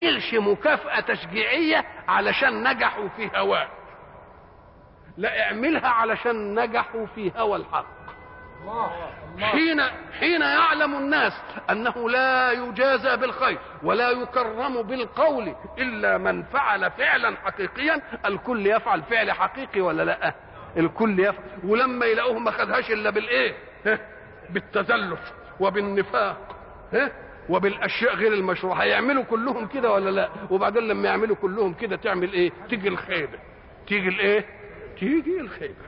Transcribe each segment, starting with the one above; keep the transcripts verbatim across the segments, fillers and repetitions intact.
يلش مكافأة تشجيعية علشان نجحوا في هواه، لا اعملها علشان نجحوا في هوى الحق. حين حين يعلم الناس انه لا يجازى بالخير ولا يكرم بالقول الا من فعل فعلا حقيقيا، الكل يفعل فعل حقيقي ولا لا؟ الكل يفعل. ولما يلاقوه ما خدهاش الا بالايه؟ بالتزلف وبالنفاق وبالاشياء غير المشروعه، هيعملوا كلهم كده ولا لا؟ وبعدين لما يعملوا كلهم كده تعمل ايه؟ تيجي الخيبه. تيجي الايه؟ تيجي الخيبه.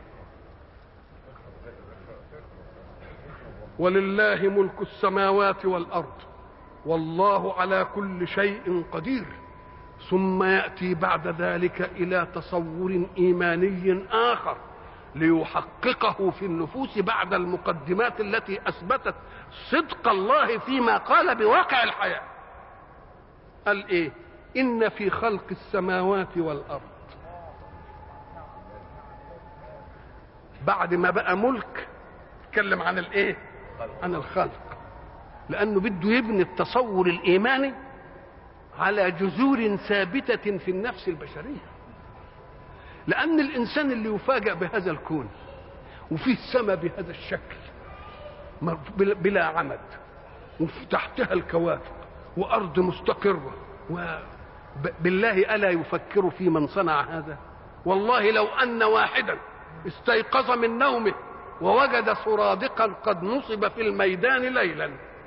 ولله ملك السماوات والارض والله على كل شيء قدير. ثم ياتي بعد ذلك الى تصور ايماني اخر ليحققه في النفوس بعد المقدمات التي اثبتت صدق الله فيما قال بواقع الحياه. قال ايه؟ ان في خلق السماوات والارض. بعد ما بقى ملك اتكلم عن الايه؟ عن الخلق، لانه بده يبني التصور الايماني على جذور ثابته في النفس البشريه. لان الانسان اللي يفاجأ بهذا الكون وفيه السماء بهذا الشكل بلا عمد وتحتها الكواكب وارض مستقره، بالله الا يفكر في من صنع هذا؟ والله لو ان واحدا استيقظ من نومه ووجد سرادقا قد نصب في الميدان ليلا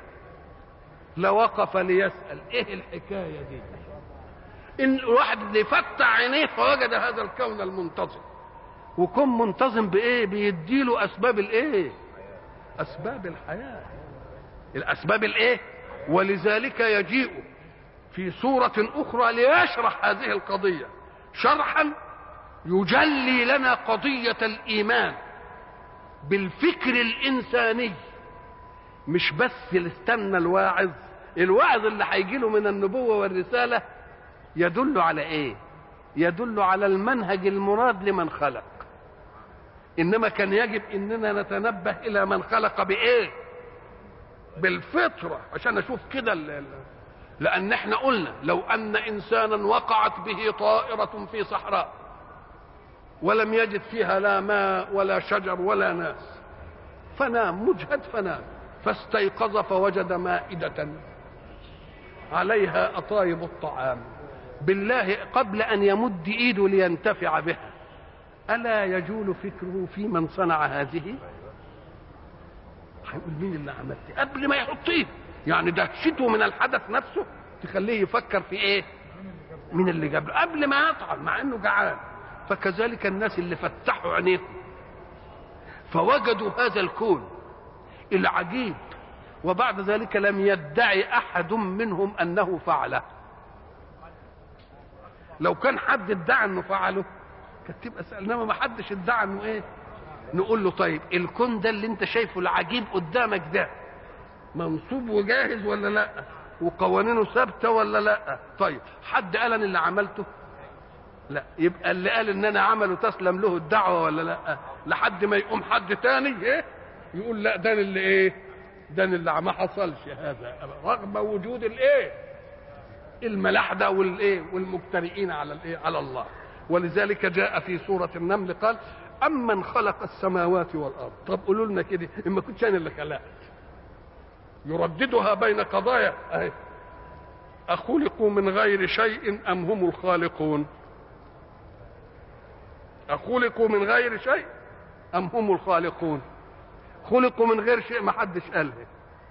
لوقف ليسأل ايه الحكايه دي. ان الواحد يفتح عينيه فوجد هذا الكون المنتظم، وكون منتظم بايه؟ بيديله اسباب الايه؟ اسباب الحياه، الاسباب الايه؟ ولذلك يجيء في سوره اخرى ليشرح هذه القضيه شرحا يجلي لنا قضيه الايمان بالفكر الانساني. مش بس استنى الواعظ، الواعظ اللي هيجي له من النبوه والرساله يدل على ايه؟ يدل على المنهج المراد لمن خلق. انما كان يجب اننا نتنبه الى من خلق بايه؟ بالفطره، عشان اشوف كده. لان احنا قلنا لو ان انسانا وقعت به طائره في صحراء ولم يجد فيها لا ماء ولا شجر ولا ناس، فنام مجهد فنام، فاستيقظ فوجد مائدة عليها أطايب الطعام، بالله قبل أن يمد إيده لينتفع بها ألا يجول فكره في من صنع هذه؟ هيقول مين اللي عملت؟ قبل ما يحطيه، يعني دهشته من الحدث نفسه تخليه يفكر في إيه؟ مين اللي جاب له قبل ما يطعم مع إنه جعان. فكذلك الناس اللي فتحوا عينيهم فوجدوا هذا الكون العجيب، وبعد ذلك لم يدعي احد منهم انه فعله. لو كان حد ادعى انه فعله كانت تبقى سأل، انما ما حدش ادعى انه ايه. نقول له طيب الكون ده اللي انت شايفه العجيب قدامك ده منصوب وجاهز ولا لا؟ وقوانينه ثابته ولا لا؟ طيب حد قال ان اللي عملته؟ لا. يبقى اللي قال ان انا عمله تسلم له الدعوه ولا لا؟ لحد ما يقوم حد تاني ايه يقول لا ده اللي ايه؟ ده اللي ما حصلش هذا رغم وجود الايه؟ الملاحده والايه؟ والمجترئين على الايه؟ على الله. ولذلك جاء في سوره النمل قال امن خلق السماوات والارض. طب قولوا لنا كده، ان ما كنتش انا اللي خلقت. يرددها بين قضايا اهي، اخلقوا من غير شيء ام هم الخالقون؟ أخلقوا من غير شيء أم هم الخالقون؟ خلقوا من غير شيء ما حدش قالها،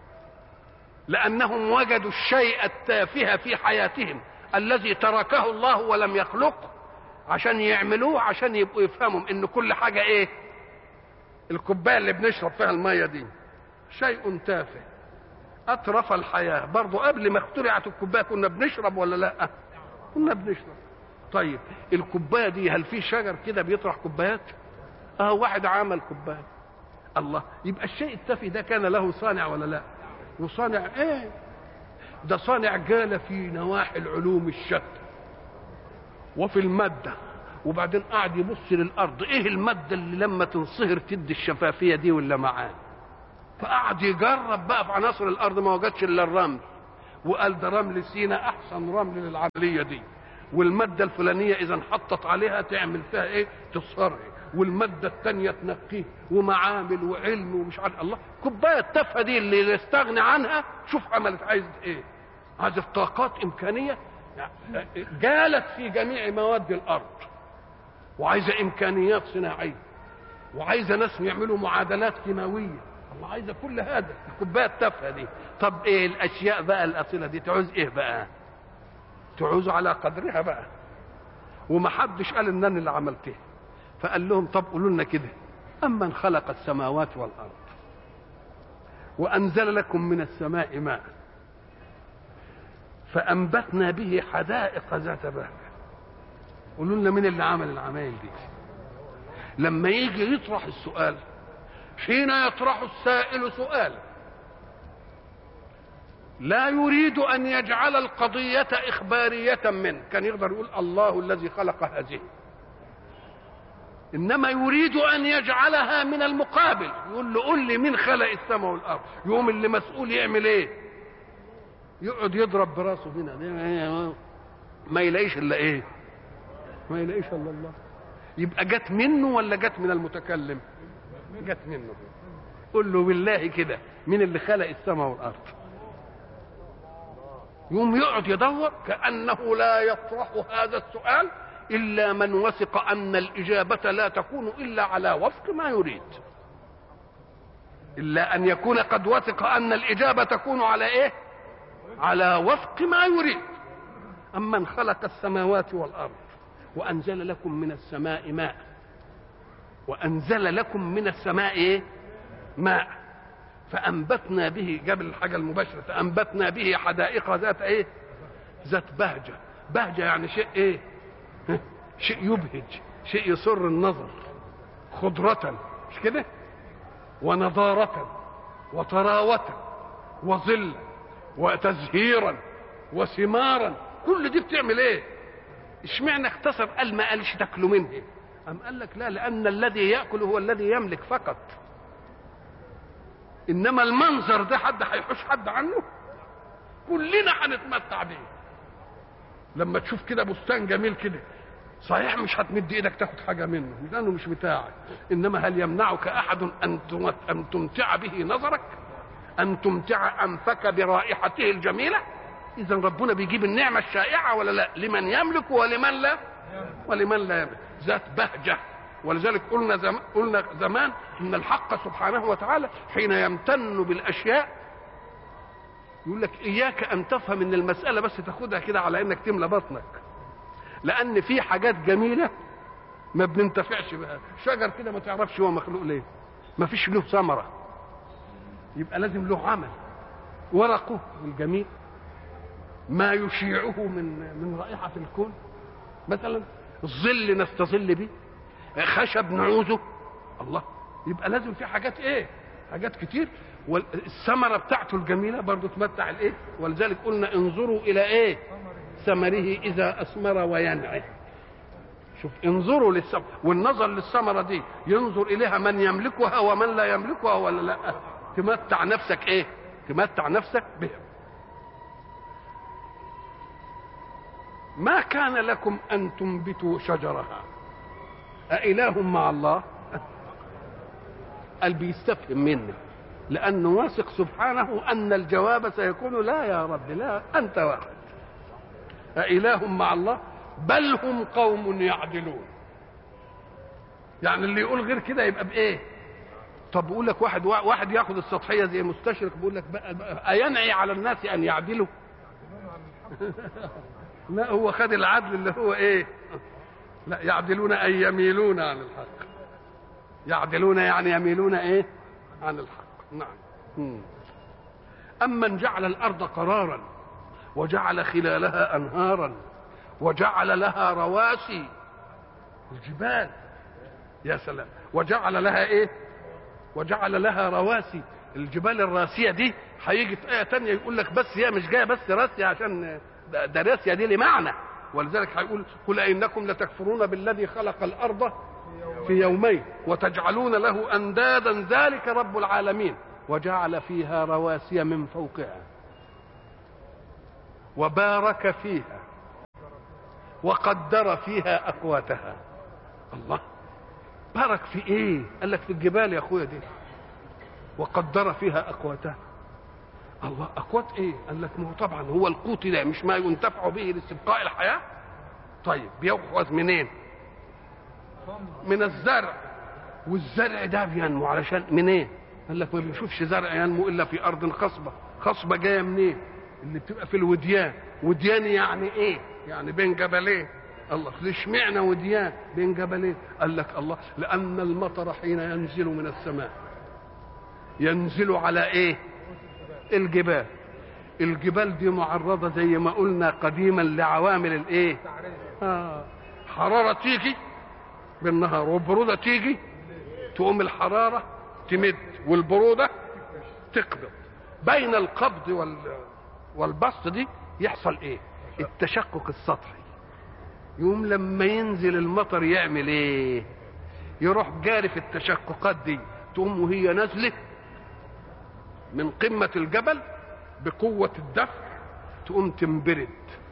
لأنهم وجدوا الشيء التافه في حياتهم الذي تركه الله ولم يخلقه عشان يعملوه، عشان يبقوا يفهموا إن كل حاجة إيه؟ الكوباية اللي بنشرب فيها المية دي شيء تافه أطرف الحياة. برضو قبل ما اخترعت الكوباية كنا بنشرب ولا لا؟ كنا بنشرب. طيب الكوبايه دي هل في شجر كده بيطرح كوبايات؟ اه واحد عمل كوبايه. الله، يبقى الشيء التافه ده كان له صانع ولا لا؟ وصانع ايه؟ ده صانع جال في نواحي العلوم الشتى وفي الماده، وبعدين قعد يبص للارض ايه الماده اللي لما تنصهر تدي الشفافيه دي ولا معاه، فقعد يجرب بقى في عناصر الارض ما وجدش الا الرمل، وقال ده رمل سينا احسن رمل للعمليه دي، والماده الفلانيه اذا انحطت عليها تعمل فيها ايه؟ تصهرها، والماده الثانيه تنقيه، ومعامل وعلم ومش عارف. الله، كوبايه التافهه دي اللي يستغني عنها شوف عملت عايز ايه؟ عايز طاقات امكانيه جالت في جميع مواد الارض، وعايزه امكانيات صناعيه، وعايزه ناس يعملوا معادلات كيماويه. الله، عايزه كل هذا الكوبايه التافهه دي. طب ايه الاشياء بقى الاصيله دي تعوز ايه بقى؟ تعوز على قدرها بقى، ومحدش قال ان انا اللي عملتها. فقال لهم طب قولوا لنا كده، امن خلق السماوات والارض وانزل لكم من السماء ماء فانبتنا به حدائق ذات بهجه. قولوا لنا مين اللي عمل العمايل دي؟ لما يجي يطرح السؤال، حين يطرح السائل سؤال لا يريد ان يجعل القضيه اخباريه منه، كان يقدر يقول الله الذي خلق هذه، انما يريد ان يجعلها من المقابل، يقول له قل لي مين خلق السماء والارض. يوم اللي مسؤول يعمل ايه؟ يقعد يضرب براسه هنا، ما يلاقيش الا ايه؟ ما يلاقيش الا الله. يبقى جت منه ولا جت من المتكلم؟ جت منه. قل له بالله كده مين اللي خلق السماء والارض؟ يوم يقعد يدور كأنه لا يطرح هذا السؤال إلا من وثق أن الإجابة لا تكون إلا على وفق ما يريد، إلا أن يكون قد وثق أن الإجابة تكون على إيه؟ على وفق ما يريد. أمن خلق السماوات والأرض وأنزل لكم من السماء ماء، وأنزل لكم من السماء إيه؟ ماء فأنبتنا به، جاب الحاجة المباشرة، فأنبتنا به حدائق ذات ايه؟ ذات بهجة. بهجة يعني شيء ايه؟ شيء يبهج، شيء يسر النظر، خضرة مش كده؟ ونضارة وطراوة وظل وتزهيرا وثمارا، كل دي بتعمل ايه؟ اشمعنى اختصر قال ما قالش تاكلوا منه؟ أم قال لك لا، لأن الذي يأكل هو الذي يملك فقط، انما المنظر ده حد هيحوش حد عنه؟ كلنا هنتمتع بيه. لما تشوف كده بستان جميل كده، صحيح مش هتمد ايدك تاخد حاجه منه لانه مش بتاعك، انما هل يمنعك احد ان ان تمتع به نظرك، ان تمتع انفك برائحته الجميله؟ اذا ربنا بيجيب النعمه الشائعه ولا لا؟ لمن يملك ولمن لا، ولمن لا يملك، ذات بهجه. ولذلك قلنا زمان قلنا زمان ان الحق سبحانه وتعالى حين يمتن بالاشياء يقول لك اياك ان تفهم ان المساله بس تاخدها كده على انك تملى بطنك، لان في حاجات جميله ما بننتفعش بها. شجر كده ما تعرفش هو مخلوق ليه، ما فيش له ثمره، يبقى لازم له عمل. ورقه الجميل ما يشيعه من من رائحه الكون، مثلا الظل نستظل به، خشب نعوزه، الله، يبقى لازم في حاجات ايه؟ حاجات كتير. والثمره بتاعته الجميله برضه تمتع الايه؟ ولذلك قلنا انظروا الى ايه؟ ثمره اذا اثمر وينعه. شوف، انظروا للثمره، والنظر للثمره دي ينظر اليها من يملكها ومن لا يملكها ولا لا؟ تمتع نفسك ايه؟ تمتع نفسك بها. ما كان لكم ان تنبتوا شجرها أإله مع الله؟ قال بيستفهم منه لأنه واثق سبحانه أن الجواب سيكون لا يا رب، لا، أنت واحد. أإله مع الله بل هم قوم يعدلون. يعني اللي يقول غير كده يبقى بإيه؟ طب بقول لك واحد واحد ياخد السطحية زي مستشرق بيقول لك بقى, بقى أينعي على الناس أن يعدلوا؟ لا، هو خد العدل اللي هو إيه؟ لا، يعدلون أي يميلون عن الحق. يعدلون يعني يميلون ايه؟ عن الحق. نعم. أمن جعل الأرض قرارا وجعل خلالها أنهارا وجعل لها رواسي، الجبال، يا سلام، وجعل لها ايه؟ وجعل لها رواسي. الجبال الراسية دي هيجي في آية تانية يقول لك بس هي مش جاية بس راسية عشان ده راسية دي لمعنى، ولذلك هيقول قل إنكم لتكفرون بالذي خلق الأرض في يومين وتجعلون له أندادا ذلك رب العالمين وجعل فيها رواسي من فوقها. وبارك فيها وقدر فيها أقواتها. الله، بارك في ايه؟ قال لك في الجبال يا اخويا دي، وقدر فيها أقواتها. الله، أقوات ايه؟ قال لك ما هو طبعا هو القوت ده مش ما ينتفع به لاستبقاء الحياة. طيب بيأخذ منين؟ من الزرع، والزرع ده بينمو علشان منين؟ قال لك ما بنشوفش زرع ينمو الا في ارض خصبه. خصبه جايه منين؟ اللي بتبقى في الوديان. وديان يعني ايه؟ يعني بين جبلين. الله، ليش معنى وديان بين جبلين؟ قال لك الله، لان المطر حين ينزل من السماء ينزل على ايه؟ الجبال. الجبال دي معرضه زي ما قلنا قديما لعوامل الايه؟ آه. حراره تيجي بالنهار والبروده تيجي، تقوم الحراره تمد والبروده تقبض. بين القبض وال والبسط دي يحصل ايه؟ التشقق السطحي. يوم لما ينزل المطر يعمل ايه؟ يروح جاري في التشققات دي، تقوم وهي نازله من قمه الجبل بقوه الدفع تقوم تنبرد.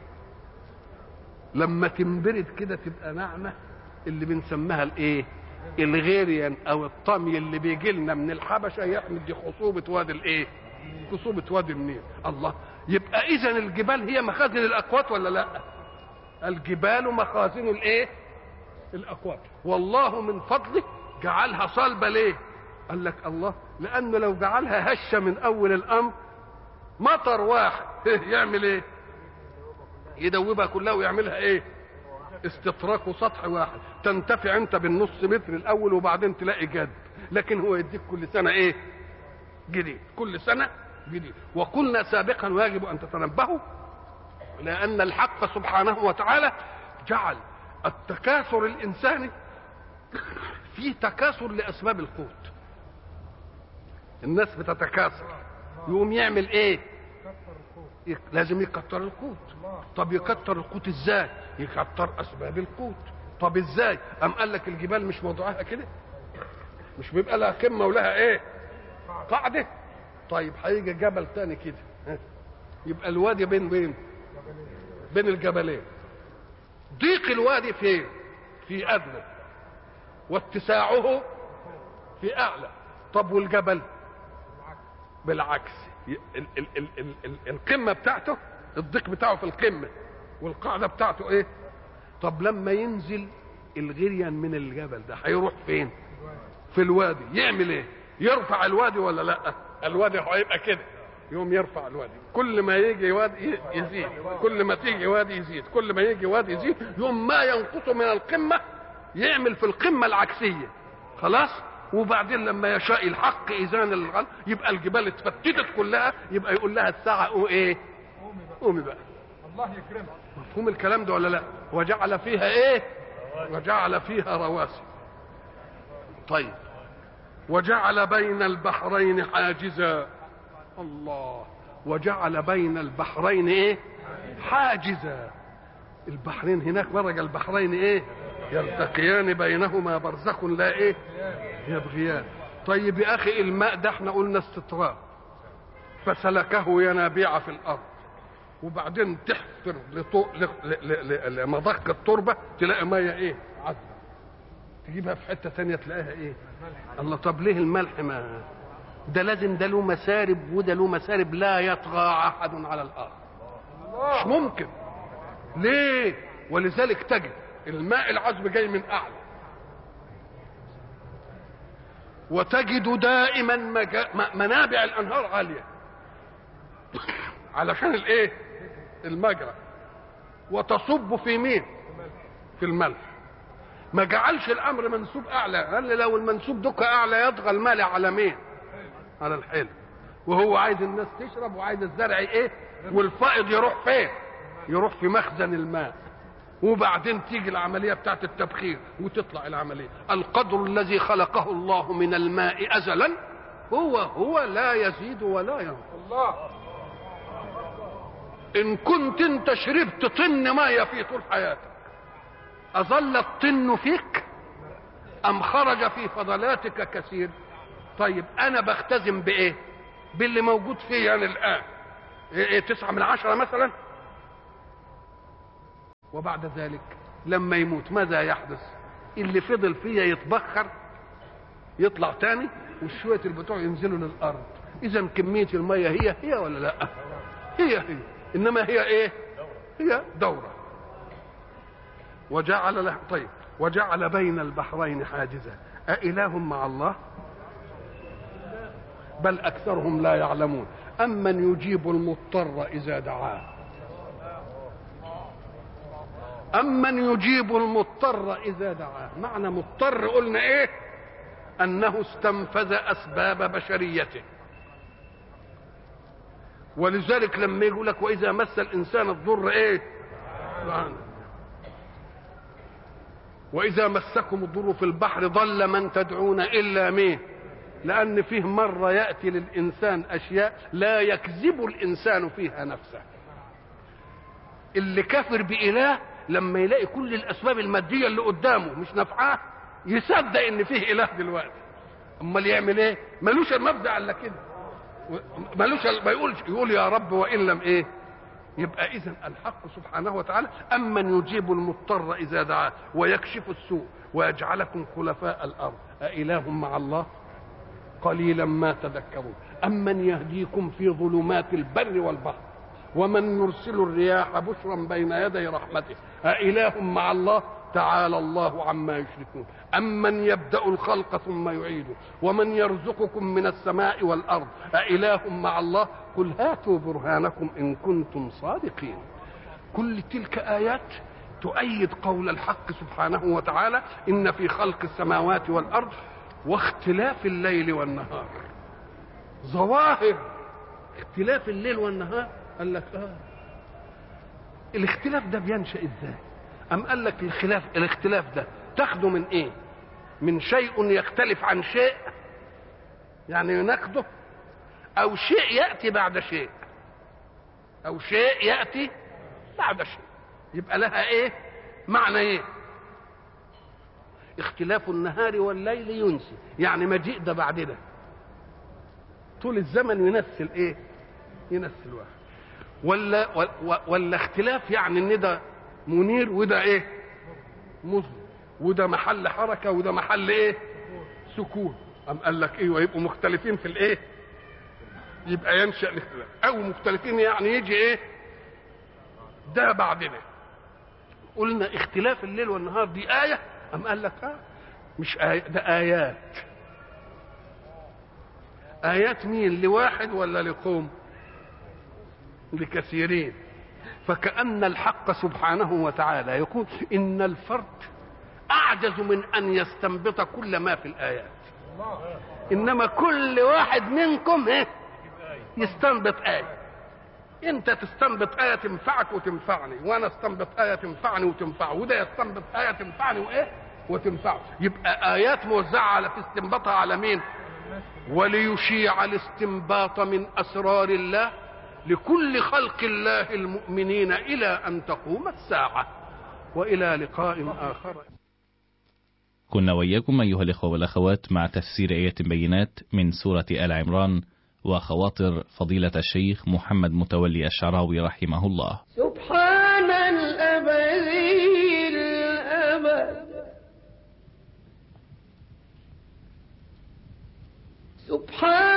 لما تنبرد كده تبقى ناعمه، اللي بنسميها الايه؟ الغيريان او الطمي اللي بيجي لنا من الحبشه، يحمل دي خصوبه وادي الايه؟ خصوبه وادي النيل. الله، يبقى اذا الجبال هي مخازن الاقوات ولا لا؟ الجبال مخازن الايه؟ الاقوات. والله من فضله جعلها صلبه. ليه؟ قال لك الله، لانه لو جعلها هشه من اول الامر مطر واحد يعمل ايه؟ يدوبها كلها ويعملها ايه؟ استطراق وسطح واحد. تنتفع انت بالنص متر الاول وبعدين تلاقي جد، لكن هو يديك كل سنه ايه؟ جديد. كل سنه جديد. وقلنا سابقا ويجب ان تتنبهوا لان الحق سبحانه وتعالى جعل التكاثر الانساني فيه تكاثر لاسباب القوت. الناس بتتكاثر، يقوم يعمل ايه؟ لازم يكتر القوت. طب يكتر القوت ازاي؟ يكتر اسباب القوت. طب ازاي؟ ام قال لك الجبال مش موضوعها كده؟ مش بيبقى لها قمه ولها ايه؟ قاعده. طيب هيجي جبل تاني كده، يبقى الوادي بين بين بين الجبلين. ضيق الوادي فين؟ في ادنى، واتساعه في اعلى. طب والجبل بالعكس، ال ال ال ال ال القمه بتاعته الضيق بتاعه في القمه، والقاعده بتاعته ايه؟ طب لما ينزل الغريان من الجبل ده هيروح فين؟ في الوادي. يعمل ايه؟ يرفع الوادي ولا لا؟ الوادي هيبقى كده، يوم يرفع الوادي. كل ما يجي وادي يزيد، كل ما تيجي وادي يزيد، كل ما يجي وادي يزيد. يوم ما ينقص من القمه يعمل في القمه العكسيه. خلاص؟ وبعدين لما يشاء الحق اذان الغل يبقى الجبال اتفتتت كلها، يبقى يقول لها الساعه او ايه؟ قومي بقى. الله يكرمك. مفهوم الكلام ده ولا لا؟ وجعل فيها ايه؟ وجعل فيها رواسي. طيب، وجعل بين البحرين حاجزا. الله، وجعل بين البحرين ايه؟ حاجزا. البحرين هناك مرج البحرين ايه؟ يلتقيان بينهما برزخ لا ايه؟ يبغيان. طيب يا اخي الماء ده احنا قلنا استطراق، فسلكه ينابيع في الارض، وبعدين تحفر لمضخ التربه تلاقي ميه ايه؟ عذبه. تجيبها في حته ثانيه تلاقيها ايه؟ الله، طب ليه الملح ما ده لازم ده له مسارب وده له مسارب، لا يطغى احد على الاخر. مش ممكن. ليه؟ ولذلك تجد الماء العذب جاي من اعلى، وتجد دائما منابع الانهار عاليه علشان الايه؟ المجرى. وتصب في مين؟ في الملح. ما جعلش الامر منسوب اعلى، قال لو المنسوب دكه اعلى يطغى المالح على مين؟ على الحلو. وهو عايز الناس تشرب وعايز الزرع ايه؟ والفائض يروح فين؟ يروح في مخزن الماء. وبعدين تيجي العمليه بتاعت التبخير وتطلع العمليه. القدر الذي خلقه الله من الماء ازلا هو هو لا يزيد ولا ينقص. الله، ان كنت انت شربت طن ميه في طول حياتك اظل الطن فيك ام خرج في فضلاتك كثير؟ طيب انا بختزن بايه؟ باللي موجود فيه يعني الان. ايه تسعة من عشرة مثلا؟ وبعد ذلك لما يموت ماذا يحدث؟ اللي فضل فيه يتبخر يطلع تاني، والشوية البتوع ينزلوا للأرض. إذا كمية المية هي هي ولا لا؟ هي هي، إنما هي إيه؟ هي دورة. وجعل له طيب وجعل بين البحرين حاجزا أإله مع الله؟ بل أكثرهم لا يعلمون. أمن يجيب المضطر إذا دعاه أمن يجيب المضطر إذا دعاه. معنى مضطر قلنا إيه؟ أنه استنفذ أسباب بشريته. ولذلك لما يقول لك وإذا مس الإنسان الضر إيه؟ وإذا مسكم الضر في البحر ضل من تدعون إلا مين؟ لأن فيه مرة يأتي للإنسان أشياء لا يكذب الإنسان فيها نفسه. اللي كافر بإله لما يلاقي كل الأسباب المادية اللي قدامه مش نافعاه يصدق إن فيه إله دلوقتي. أمال يعمل إيه؟ ملوش المبدأ إلا كده، ملوش ما يقولش يقول يا رب وإن لم إيه. يبقى إذن الحق سبحانه وتعالى أمن يجيب المضطر إذا دعاه ويكشف السوء ويجعلكم خلفاء الأرض أإله مع الله؟ قليلا ما تذكرون. أمن يهديكم في ظلمات البر والبحر ومن يرسل الرياح بشرا بين يدي رحمته أإله مع الله؟ تعالى الله عما يشركون. أمن يبدأ الخلق ثم يعيده ومن يرزقكم من السماء والأرض أإله مع الله؟ قل هاتوا برهانكم إن كنتم صادقين. كل تلك آيات تؤيد قول الحق سبحانه وتعالى إن في خلق السماوات والأرض واختلاف الليل والنهار. ظواهر اختلاف الليل والنهار. قال لك آه الاختلاف ده بينشأ ازاي؟ أم قال لك الخلاف الاختلاف ده تاخده من ايه؟ من شيء يختلف عن شيء يعني يناقضه، او شيء يأتي بعد شيء او شيء يأتي بعد شيء. يبقى لها ايه؟ معنى ايه؟ اختلاف النهار والليل ينسي، يعني مجيء ده بعد ده طول الزمن ينسل ايه؟ ينسل واحد. ولا ولا اختلاف يعني ان ده منير وده ايه؟ مظلم، وده محل حركه وده محل ايه؟ سكون. ام قال لك ايه؟ ويبقوا مختلفين في الايه؟ يبقى ينشأ الاختلاف. او مختلفين يعني يجي ايه؟ ده بعدنا. قلنا اختلاف الليل والنهار دي آية. ام قال لك اه مش آية، ده آيات. آيات مين؟ لواحد ولا لقوم؟ لكثيرين. فكأن الحق سبحانه وتعالى يقول إن الفرد أعجز من أن يستنبط كل ما في الآيات، إنما كل واحد منكم إيه؟ يستنبط آية. أنت تستنبط آية تنفعك وتنفعني، وأنا استنبط آية تنفعني وتنفعه، وده يستنبط آية تنفعني وإيه؟ وتنفعه. يبقى آيات موزعة على في استنباطها على مين؟ وليشيع الاستنباط من أسرار الله لكل خلق الله المؤمنين إلى أن تقوم الساعة. وإلى لقاء آخر. كنا وإياكم أيها الإخوة والأخوات مع تفسير آيات بينات من سورة آل عمران وخواطر فضيلة الشيخ محمد متولي الشعراوي رحمه الله. سبحان الأبدي الأبد سبحان